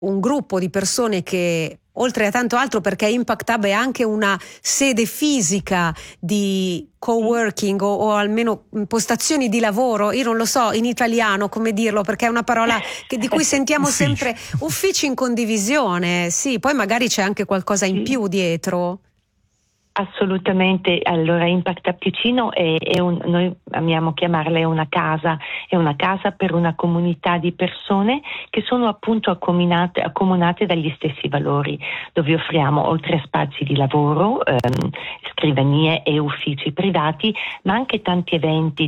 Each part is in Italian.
un gruppo di persone che, oltre a tanto altro, perché Impact Hub è anche una sede fisica di coworking o almeno postazioni di lavoro, io non lo so in italiano come dirlo, perché è una parola di cui sentiamo sempre, uffici in condivisione, sì, poi magari c'è anche qualcosa in più dietro. Assolutamente, allora Impact Hub Ticino noi amiamo chiamarla è una casa per una comunità di persone che sono appunto accomunate dagli stessi valori, dove offriamo oltre a spazi di lavoro, scrivanie e uffici privati, ma anche tanti eventi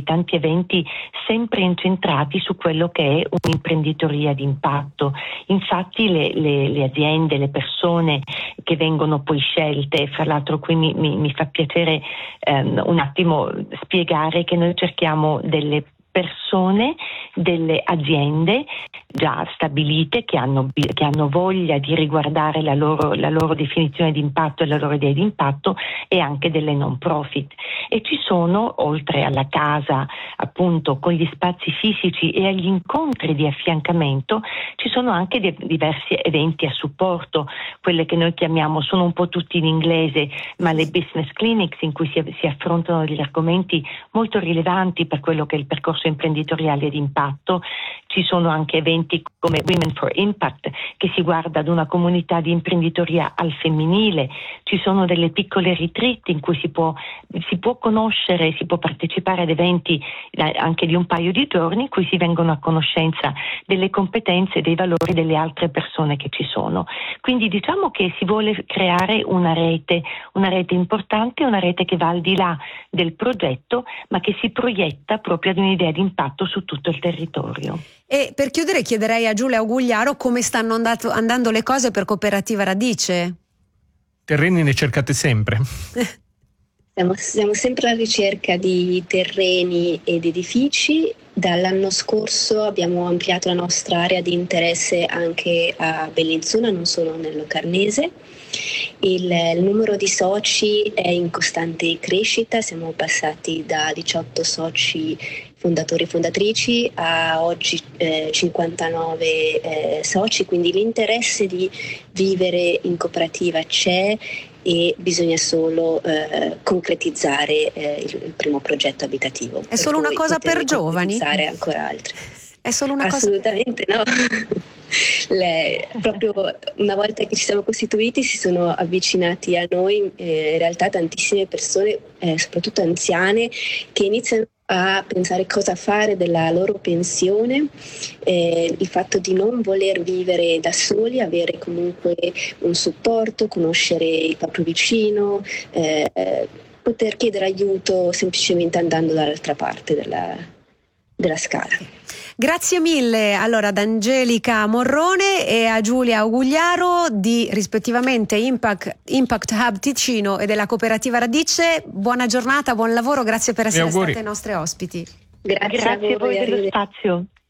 sempre incentrati su quello che è un'imprenditoria di impatto. Infatti le aziende, le persone che vengono poi scelte, fra l'altro qui mi fa piacere un attimo spiegare che noi cerchiamo delle persone, delle aziende già stabilite che hanno voglia di riguardare la loro definizione di impatto e la loro idea di impatto, e anche delle non profit. E ci sono, oltre alla casa appunto con gli spazi fisici e agli incontri di affiancamento, ci sono anche diversi eventi a supporto, quelle che noi chiamiamo, sono un po' tutti in inglese, ma le business clinics, in cui si affrontano degli argomenti molto rilevanti per quello che è il percorso imprenditoriale di impatto. Ci sono anche eventi come Women for Impact, che si guarda ad una comunità di imprenditoria al femminile. Ci sono delle piccole retreat in cui si può conoscere, si può partecipare ad eventi anche di un paio di giorni, in cui si vengono a conoscenza delle competenze e dei valori delle altre persone che ci sono. Quindi diciamo che si vuole creare una rete importante, una rete che va al di là del progetto, ma che si proietta proprio ad un'idea di impatto su tutto il territorio. E per chiudere chiederei a Giulia Augugliaro come stanno andando le cose per Cooperativa Radice. Terreni ne cercate sempre? Siamo sempre alla ricerca di terreni ed edifici. Dall'anno scorso abbiamo ampliato la nostra area di interesse anche a Bellinzona, non solo nel Locarnese. Il numero di soci è in costante crescita, siamo passati da 18 soci fondatori e fondatrici a oggi 59 soci, quindi l'interesse di vivere in cooperativa c'è e bisogna solo concretizzare il primo progetto abitativo. È solo una cosa per giovani? Ancora altri. È solo una Assolutamente cosa... no. Proprio una volta che ci siamo costituiti si sono avvicinati a noi in realtà tantissime persone, soprattutto anziane, che iniziano a pensare cosa fare della loro pensione, il fatto di non voler vivere da soli, avere comunque un supporto, conoscere il proprio vicino, poter chiedere aiuto semplicemente andando dall'altra parte della scala. Grazie mille allora ad Angelica Morrone e a Giulia Augugliaro di rispettivamente Impact Hub Ticino e della Cooperativa Radice. Buona giornata, buon lavoro, grazie per essere state nostre ospiti. Grazie a voi dello spazio.